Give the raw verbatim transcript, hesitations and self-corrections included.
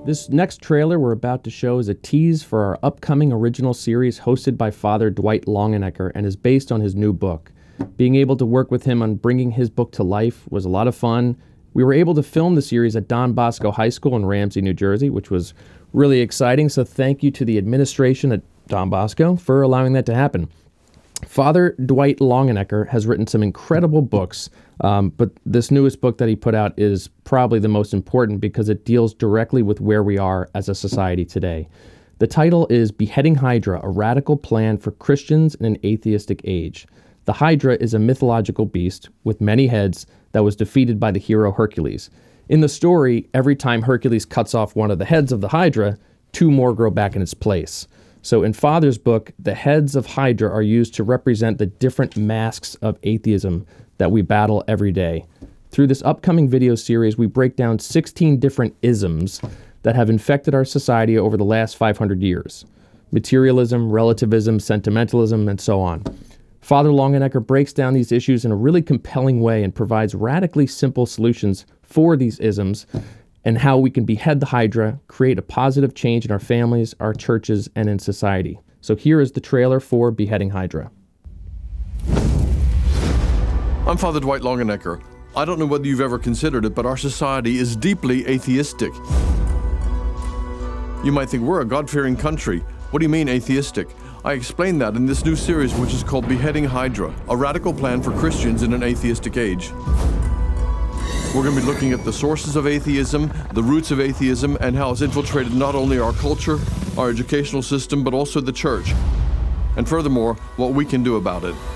This next trailer we're about to show is a tease for our upcoming original series hosted by Father Dwight Longenecker and is based on his new book. Being able to work with him on bringing his book to life was a lot of fun. We were able to film the series at Don Bosco High School in Ramsey, New Jersey, which was really exciting, so thank you to the administration at Don Bosco for allowing that to happen. Father Dwight Longenecker has written some incredible books, um, but this newest book that he put out is probably the most important because it deals directly with where we are as a society today. The title is Beheading Hydra, a Radical Plan for Christians in an Atheistic Age. The Hydra is a mythological beast with many heads that was defeated by the hero Hercules. In the story, every time Hercules cuts off one of the heads of the Hydra, two more grow back in its place. So in Father's book, the heads of Hydra are used to represent the different masks of atheism that we battle every day. Through this upcoming video series, we break down sixteen different isms that have infected our society over the last five hundred years. Materialism, relativism, sentimentalism, and so on. Father Longenecker breaks down these issues in a really compelling way and provides radically simple solutions for these isms and how we can behead the Hydra, create a positive change in our families, our churches, and in society. So here is the trailer for Beheading Hydra. I'm Father Dwight Longenecker. I don't know whether you've ever considered it, but our society is deeply atheistic. You might think we're a God-fearing country. What do you mean atheistic? I explain that in this new series, which is called Beheading Hydra, a radical plan for Christians in an atheistic age. We're going to be looking at the sources of atheism, the roots of atheism, and how it's infiltrated not only our culture, our educational system, but also the church. And furthermore, what we can do about it.